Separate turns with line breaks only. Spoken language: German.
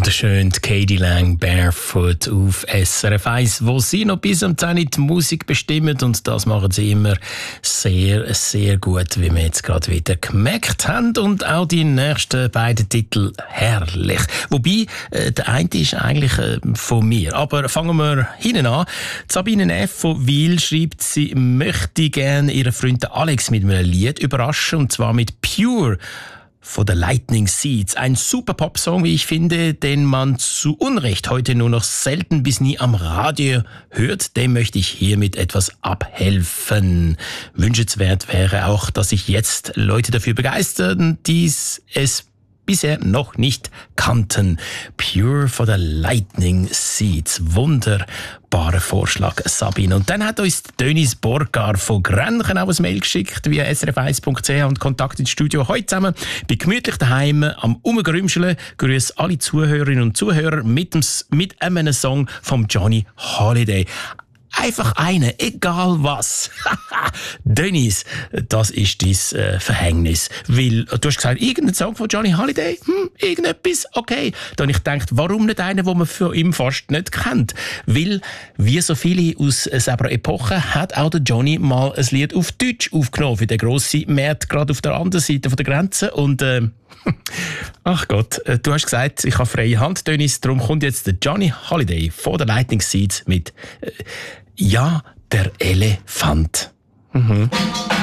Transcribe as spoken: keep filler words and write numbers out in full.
Wunderschön, die Katie Lang, Barefoot auf S R F eins, wo sie noch bis um zehn Uhr die Musik bestimmen, und das machen sie immer sehr, sehr gut, wie wir jetzt gerade wieder gemerkt haben. Und auch die nächsten beiden Titel herrlich. Wobei, äh, der eine ist eigentlich äh, von mir. Aber fangen wir hinten an. Sabine Neff von Wil schreibt, sie möchte gerne ihren Freund Alex mit einem Lied überraschen, und zwar mit Pure von The Lightning Seeds. Ein super Popsong, wie ich finde, den man zu Unrecht heute nur noch selten bis nie am Radio hört. Dem möchte ich hiermit etwas abhelfen. Wünschenswert wäre auch, dass sich jetzt Leute dafür begeistern, die es bisher noch nicht kannten. Pure for the Lightning Seeds. Wunderbarer Vorschlag, Sabine. Und dann hat uns Dönis Borgar von Grenchen auch ein Mail geschickt via s r f eins punkt c h und Kontakt ins Studio. Heute zusammen bei gemütlich daheim am Umgrümscheln. Grüße alle Zuhörerinnen und Zuhörer mit, dem, mit einem Song vom Johnny Holiday. Einfach eine, egal was. Dennis, das ist dein äh, Verhängnis. Weil, du hast gesagt, irgendein Song von Johnny Holiday, hm, irgendetwas, okay. Dann habe ich gedacht, warum nicht einen, den man für ihn fast nicht kennt? Weil, wie so viele aus selber Epoche, hat auch der Johnny mal ein Lied auf Deutsch aufgenommen für den grossen Markt, gerade auf der anderen Seite von der Grenze. Und, äh, ach Gott, du hast gesagt, ich habe freie Hand, Dennis, darum kommt jetzt der Johnny Holiday von der Lightning Seeds mit äh, Ja, der Elefant. Mhm.